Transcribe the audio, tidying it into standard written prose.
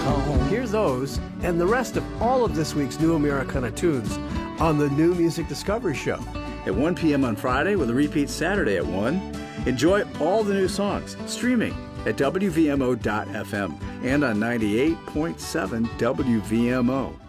home. Hear those and the rest of all of this week's New Americana tunes on the New Music Discovery Show. At 1 p.m. on Friday with a repeat Saturday at 1. Enjoy all the new songs streaming at WVMO.FM and on 98.7 WVMO.